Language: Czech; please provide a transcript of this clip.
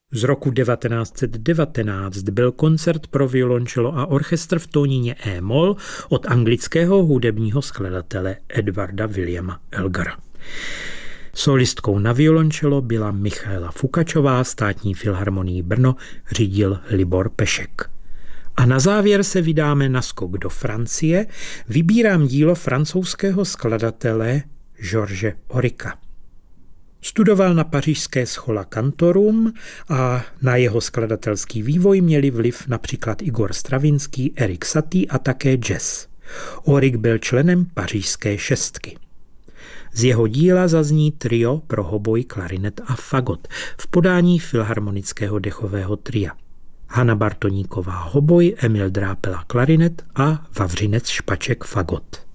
Z roku 1919 byl koncert pro violončelo a orchestr v tónině E-moll od anglického hudebního skladatele Edwarda Williama Elgara. Solistkou na violončelo byla Michaela Fukačová, Státní filharmonii Brno řídil Libor Pešek. A na závěr se vydáme na skok do Francie. Vybírám dílo francouzského skladatele George Aurica. Studoval na pařížské Schola Cantorum a na jeho skladatelský vývoj měli vliv například Igor Stravinský, Erik Satie a také jazz. Auric byl členem pařížské šestky. Z jeho díla zazní trio pro hoboj, klarinet a fagot v podání Filharmonického dechového tria. Hana Bartoníková hoboj, Emil Drápela klarinet a Vavřinec Špaček fagot.